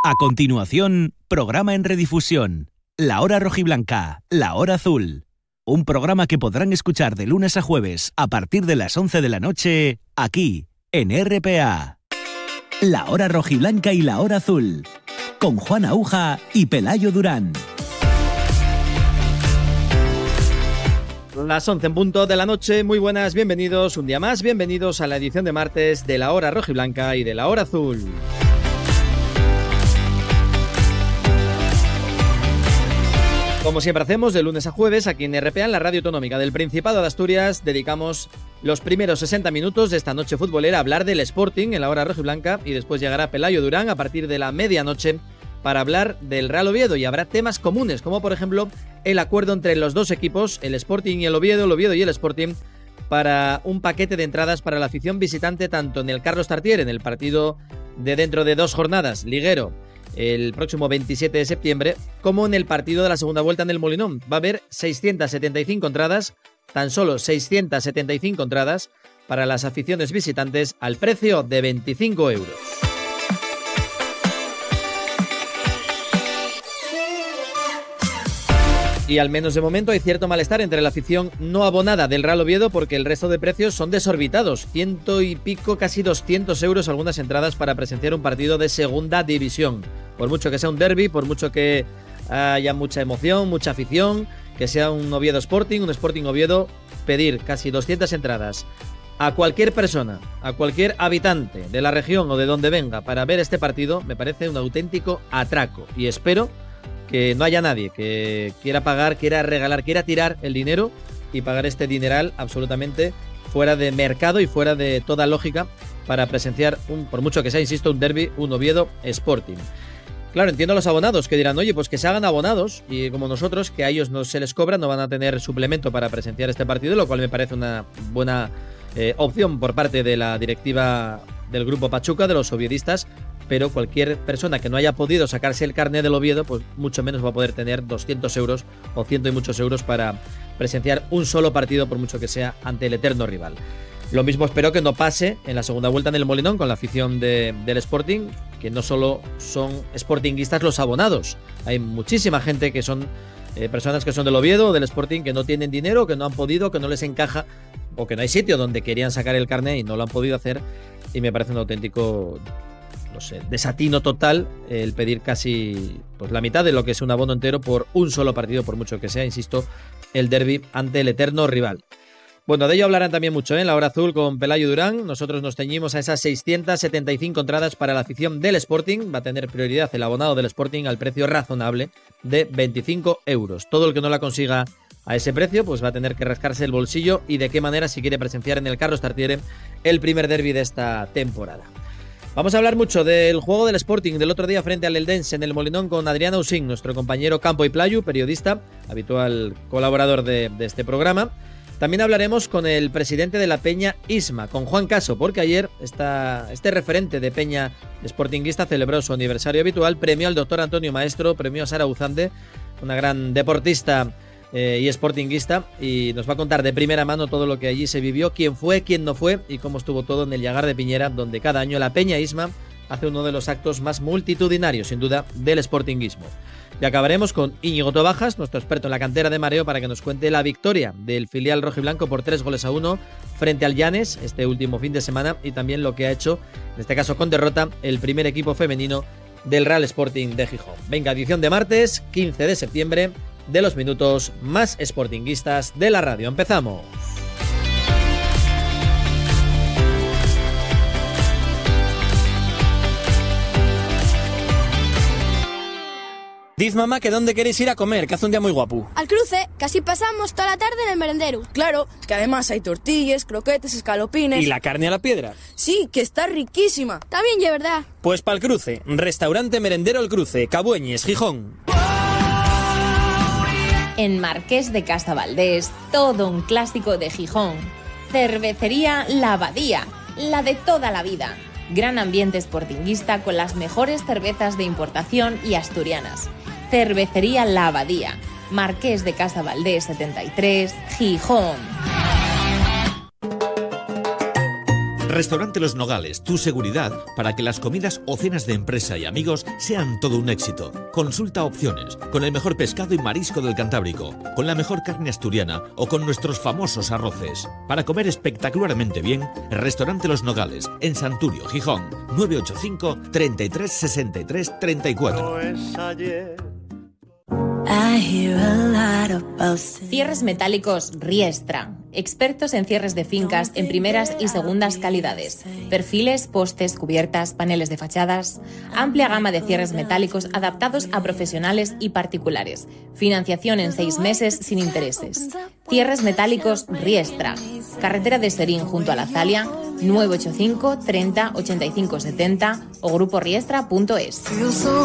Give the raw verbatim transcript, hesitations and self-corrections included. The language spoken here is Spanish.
A continuación, programa en redifusión. La Hora Rojiblanca, La Hora Azul. Un programa que podrán escuchar de lunes a jueves a partir de las once de la noche, aquí, en R P A. La Hora Rojiblanca y La Hora Azul. Con Juan Aúja y Pelayo Durán. Las once en punto de la noche, muy buenas, bienvenidos un día más, bienvenidos a la edición de martes de La Hora Rojiblanca y de La Hora Azul. Como siempre hacemos, de lunes a jueves, aquí en R P A, en la Radio Autonómica del Principado de Asturias, dedicamos los primeros sesenta minutos de esta noche futbolera a hablar del Sporting en La Hora Rojiblanca y después llegará Pelayo Durán a partir de la medianoche para hablar del Real Oviedo, y habrá temas comunes, como por ejemplo el acuerdo entre los dos equipos, el Sporting y el Oviedo, el Oviedo y el Sporting, para un paquete de entradas para la afición visitante tanto en el Carlos Tartiere, en el partido de dentro de dos jornadas, liguero, el próximo veintisiete de septiembre, como en el partido de la segunda vuelta en el Molinón. Va a haber seiscientas setenta y cinco entradas, tan solo seiscientas setenta y cinco entradas para las aficiones visitantes al precio de veinticinco euros. Y al menos de momento hay cierto malestar entre la afición no abonada del Real Oviedo, porque el resto de precios son desorbitados. Ciento y pico, casi doscientos euros algunas entradas para presenciar un partido de segunda división. Por mucho que sea un derbi, por mucho que haya mucha emoción, mucha afición, que sea un Oviedo Sporting, un Sporting Oviedo, pedir casi doscientas entradas a cualquier persona, a cualquier habitante de la región o de donde venga para ver este partido, me parece un auténtico atraco. Y espero que no haya nadie que quiera pagar, quiera regalar, quiera tirar el dinero y pagar este dineral absolutamente fuera de mercado y fuera de toda lógica para presenciar, un, por mucho que sea, insisto, un derbi, un Oviedo Sporting. Claro, entiendo a los abonados que dirán, oye, pues que se hagan abonados, y como nosotros, que a ellos no se les cobra, no van a tener suplemento para presenciar este partido, lo cual me parece una buena eh, opción por parte de la directiva del Grupo Pachuca, de los oviedistas, pero cualquier persona que no haya podido sacarse el carné del Oviedo, pues mucho menos va a poder tener doscientos euros o ciento y muchos euros para presenciar un solo partido, por mucho que sea, ante el eterno rival. Lo mismo espero que no pase en la segunda vuelta en el Molinón con la afición de, del Sporting, que no solo son sportinguistas los abonados, hay muchísima gente que son eh, personas que son del Oviedo o del Sporting que no tienen dinero, que no han podido, que no les encaja, o que no hay sitio donde querían sacar el carné y no lo han podido hacer, y me parece un auténtico, no sé, desatino total el pedir casi pues la mitad de lo que es un abono entero por un solo partido, por mucho que sea, insisto, el derbi ante el eterno rival. Bueno, de ello hablarán también mucho, ¿eh? En La Hora Azul con Pelayo Durán. Nosotros nos ceñimos a esas seiscientas setenta y cinco entradas para la afición del Sporting. Va a tener prioridad el abonado del Sporting al precio razonable de veinticinco euros. Todo el que no la consiga a ese precio, pues va a tener que rascarse el bolsillo, y de qué manera si quiere presenciar en el Carlos Tartiere el primer derbi de esta temporada. Vamos a hablar mucho del juego del Sporting del otro día frente al Eldense en el Molinón con Adrián Ausín, nuestro compañero Campo y Playu, periodista, habitual colaborador de, de este programa. También hablaremos con el presidente de la Peña Isma, con Juan Caso, porque ayer esta, este referente de Peña sportinguista celebró su aniversario habitual, premió al doctor Antonio Maestro, premió a Sara Uzande, una gran deportista eh, y sportinguista, y nos va a contar de primera mano todo lo que allí se vivió, quién fue, quién no fue y cómo estuvo todo en el Llagar de Piñera, donde cada año la Peña Isma hace uno de los actos más multitudinarios, sin duda, del sportinguismo. Y acabaremos con Íñigo Tobajas, nuestro experto en la cantera de mareo, para que nos cuente la victoria del filial rojiblanco por tres goles a uno frente al Llanes este último fin de semana, y también lo que ha hecho, en este caso con derrota, el primer equipo femenino del Real Sporting de Gijón. Venga, edición de martes, quince de septiembre, de los minutos más sportinguistas de la radio. Empezamos. Diz mamá que dónde queréis ir a comer, que hace un día muy guapo. Al Cruce, que así pasamos toda la tarde en el merendero. Claro, que además hay tortillas, croquetes, escalopines. ¿Y la carne a la piedra? Sí, que está riquísima. También, ya verdad. Pues pa'l Cruce, restaurante merendero El Cruce, Cabueñes, Gijón. En Marqués de Casavaldés, todo un clásico de Gijón. Cervecería La Abadía, la de toda la vida. Gran ambiente sportinguista con las mejores cervezas de importación y asturianas. Cervecería La Abadía, Marqués de Casavaldés setenta y tres, Gijón. Restaurante Los Nogales, tu seguridad para que las comidas o cenas de empresa y amigos sean todo un éxito. Consulta opciones, con el mejor pescado y marisco del Cantábrico, con la mejor carne asturiana o con nuestros famosos arroces. Para comer espectacularmente bien, Restaurante Los Nogales, en Santurio, Gijón, nueve ocho cinco, treinta y tres, sesenta y tres, treinta y cuatro. Cierres metálicos Riestra. Expertos en cierres de fincas en primeras y segundas calidades. Perfiles, postes, cubiertas, paneles de fachadas. Amplia gama de cierres metálicos adaptados a profesionales y particulares. Financiación en seis meses sin intereses. Cierres metálicos Riestra. Carretera de Serín junto a la Zalia, nueve ocho cinco, treinta, ochenta y cinco setenta o grupo riestra punto es.